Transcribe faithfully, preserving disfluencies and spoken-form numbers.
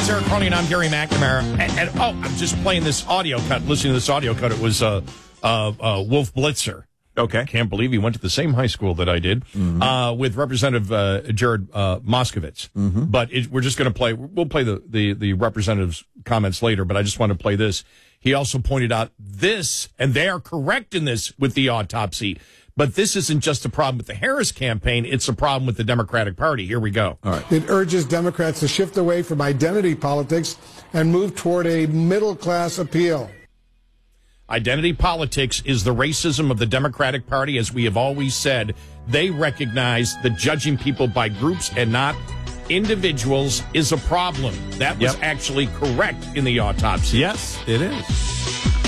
It's Eric Carney, and I'm Gary McNamara. And, and oh, I'm just playing this audio cut. Listening to this audio cut, it was uh, uh, uh, Wolf Blitzer. Okay. Can't believe he went to the same high school that I did, mm-hmm. uh, with Representative uh, Jared uh, Moskowitz. Mm-hmm. But it, we're just going to play, we'll play the, the, the representative's comments later, but I just want to play this. He also pointed out this, and they are correct in this with the autopsy, but this isn't just a problem with the Harris campaign, it's a problem with the Democratic Party. Here we go. All right. It urges Democrats to shift away from identity politics and move toward a middle-class appeal. Identity politics is the racism of the Democratic Party, as we have always said. They recognize that judging people by groups and not individuals is a problem. That was yep. actually correct in the autopsy. Yes, it is.